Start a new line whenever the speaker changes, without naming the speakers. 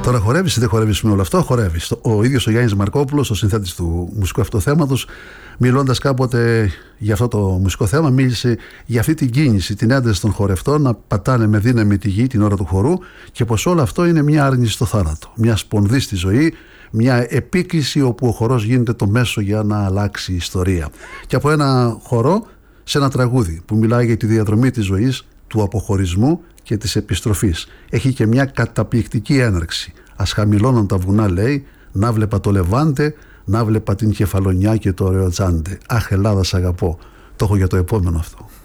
Τώρα χορεύεις ή δεν χορεύεις με όλο αυτό? Χορεύεις. Ο ίδιος ο Γιάννης Μαρκόπουλος, ο συνθέτης του μουσικού αυτού θέματος, μιλώντας κάποτε για αυτό το μουσικό θέμα, μίλησε για αυτή την κίνηση, την ένταση των χορευτών να πατάνε με δύναμη τη γη την ώρα του χορού και πως όλο αυτό είναι μια άρνηση στο θάνατο, μια σπονδή στη ζωή, μια επίκριση όπου ο χορός γίνεται το μέσο για να αλλάξει η ιστορία. Και από ένα χορό σε ένα τραγούδι που μιλάει για τη διαδρομή της ζωής, του αποχωρισμού και της επιστροφής. Έχει και μια καταπληκτική έναρξη. Ας χαμηλώναν τα βουνά, λέει, να βλέπα το Λεβάντε, να βλέπα την Κεφαλονιά και το ωραίο Τζάντε. Αχ, Ελλάδα, σ' αγαπώ. Το έχω για το επόμενο αυτό.